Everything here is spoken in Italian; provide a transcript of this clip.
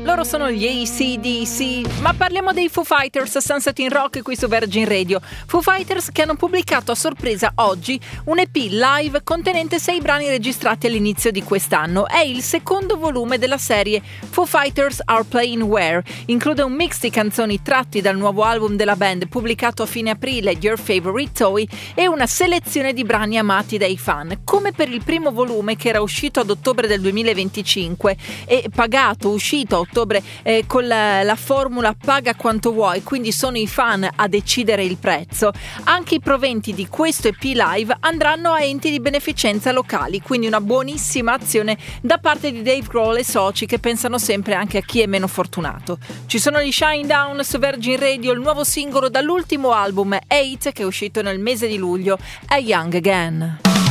Loro sono gli AC/DC, ma parliamo dei Foo Fighters, Sunset in Rock qui su Virgin Radio. Foo Fighters che hanno pubblicato a sorpresa oggi un EP live contenente 6 brani registrati all'inizio di quest'anno. È il secondo volume della serie Foo Fighters Are Playing Where. Include un mix di canzoni tratti dal nuovo album della band pubblicato a fine aprile, Your Favorite Toy, e una selezione di brani amati dai fan. Come per il primo volume che era uscito ad ottobre del 2025 e pagato, uscito a ottobre con la formula paga quanto vuoi, quindi sono i fan a decidere il prezzo. Anche i proventi di questo EP live andranno a enti di beneficenza locali, quindi una buonissima azione da parte di Dave Grohl e soci che pensano sempre anche a chi è meno fortunato. Ci sono gli Shinedown su Virgin Radio, il nuovo singolo dall'ultimo album 8 che è uscito nel mese di luglio, è Young Again.